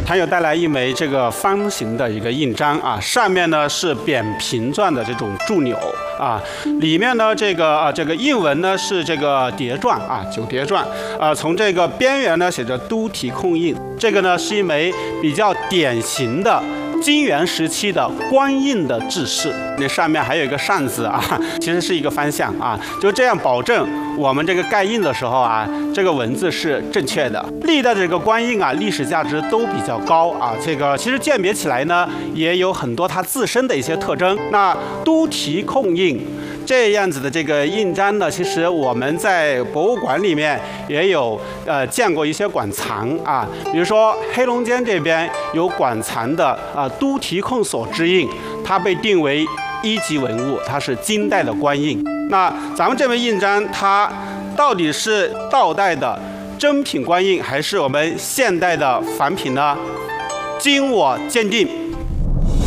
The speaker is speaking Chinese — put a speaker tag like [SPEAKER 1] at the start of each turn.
[SPEAKER 1] 它又带来一枚这个方形的一个印章啊，上面呢是扁平状的这种铸钮啊，里面呢这个印文呢是这个碟状啊，9碟状啊，从这个边缘呢写着都提控印，这个呢是一枚比较典型的金元时期的官印的制式，那上面还有一个扇子啊，其实是一个方向啊，就这样保证我们这个盖印的时候啊，这个文字是正确的。历代的这个官印啊，历史价值都比较高啊，这个其实鉴别起来呢，也有很多它自身的一些特征。那都提控印这样子的这个印章呢，其实我们在博物馆里面也有见过一些馆藏啊，比如说黑龙江这边有馆藏的都提控所之印，它被定为1级文物，它是金代的官印。那咱们这枚印章它到底是道代的真品官印还是我们现代的仿品呢？经我鉴定，